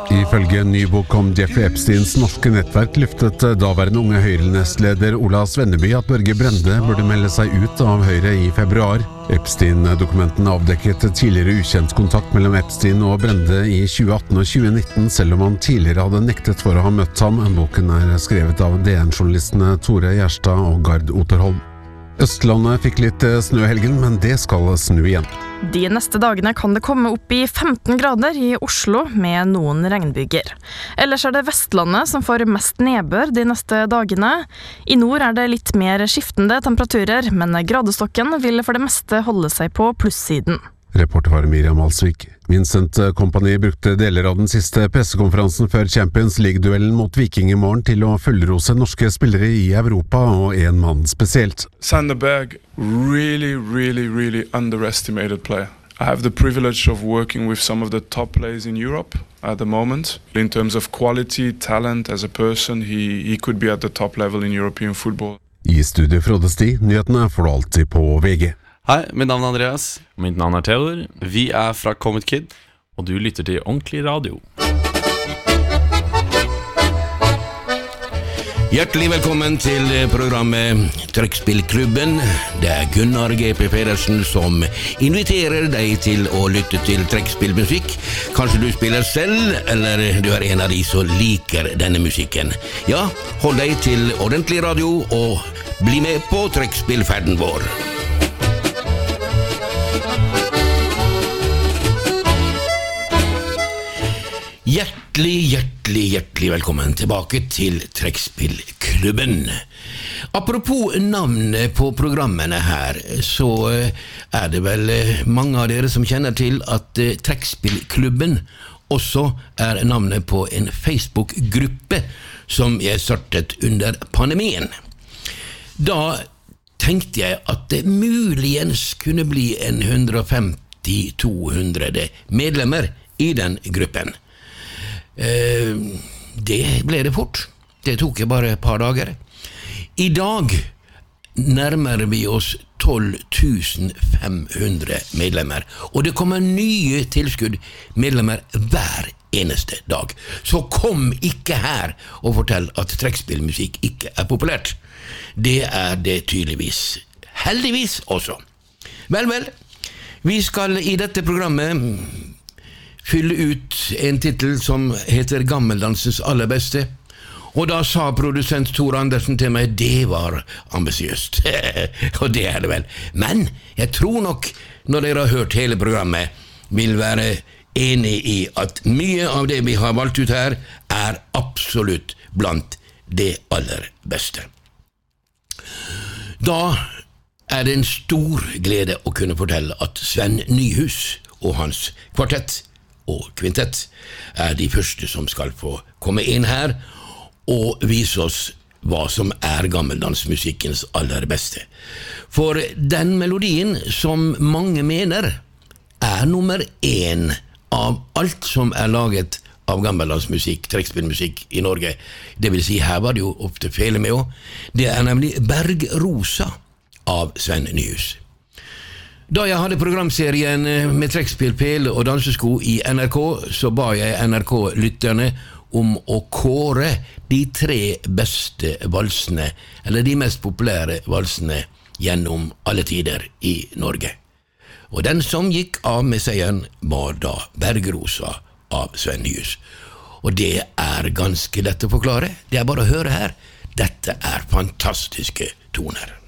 Ifølge en ny bok om Jeffrey Epsteins norske nettverk lyftet daværende Unge Høyre-nestleder Ola Svenneby at Børge Brende burde melde seg ut av Høyre i februar. Epstein-dokumenten avdekket tidligere ukjent kontakt mellom Epstein og Brende i 2018 og 2019, selv om han tidligere hadde nektet for å ha møtt ham. Boken er skrevet av DN-journalistene Tore Gjerstad og Gard Oterholm. Østlandet fikk litt snø i helgen, men det skal snu igjen. De neste dagene kan det komme opp i 15 grader i Oslo med noen regnbyger. Ellers er det Vestlandet som får mest nedbør de neste dagene. I nord er det litt mer skiftende temperaturer, men gradestokken vil for det meste holde seg på plussiden. Reporter var Miriam Alsvik. Vincent Kompany brukte deler av den siste pressekonferansen før Champions League-duellen mot Viking i morgen til å fullrose norske spillere i Europa, og en mann spesielt. Sander Berg, really underestimated player. I have the privilege of working with some of the top players in Europe at the moment. In terms of quality, talent as a person, he could be at the top level in European football. I studio Frode Sti, nyhetene får du alltid på VG. Hei, mitt navn er Andreas. Mitt navn er Theodor. Vi er fra Comet Kid. Og du lytter til Ordentlig Radio. Hjertelig velkommen til programmet Trekkspillklubben. Det er Gunnar G.P. Pedersen som inviterer deg til å lytte til trekkspillmusikk. Kanskje du spiller selv, eller du er en av de som liker denne musikken. Ja, hold deg til Ordentlig Radio og bli med på trekkspillferden vår. Hjertelig velkommen tilbake til Trekkspillklubben. Apropos navnet på programmene her, så er det vel mange av dere som kjenner til at Trekkspillklubben også er navnet på en Facebook-gruppe som jeg startet under pandemien. Da tenkte jeg at det muligens kunne bli en 150-200 medlemmer i den gruppen. Det ble det fort. Det tok bare et par dager. I dag nærmer vi oss 12.500 medlemmer, og det kommer nye tilskudd medlemmer hver eneste dag. Så kom ikke her og fortell at trekkspillmusikk ikke er populært. Det er det tydeligvis. Heldigvis også. Vel, vi skal i dette programmet fylle ut en titel som heter Gammeldansens aller beste, og da sa produsent Tor Andersen til meg, det var ambisiøst. Og det er det vel. Men jeg tror nok, når dere har hørt hele programmet, vil være enig i at mye av det vi har valgt ut her er absolutt blant det aller beste. Da er det en stor glede å kunne fortelle at Sven Nyhus og hans kvartett og kvintett er de første som skal få komme inn her og vise oss hva som er gammeldansmusikkens aller beste. For den melodien som mange mener er nummer 1 av alt som er laget av gammeldansmusikk, trekkspillmusikk i Norge, det vil si her var det jo ofte fele med også, det er nemlig Bergrosa av Sven Nyhus. Da jeg hadde programserien med trekkspill, pel og dansesko i NRK, så ba jeg NRK-lytterne om å kåre de 3 beste valsene, eller de mest populære valsene gjennom alle tider i Norge. Og den som gikk av med seieren var da Bergrosa av Sven Nyhus. Og det er ganske lett å forklare. Det er bare å høre her. Dette er fantastiske toner.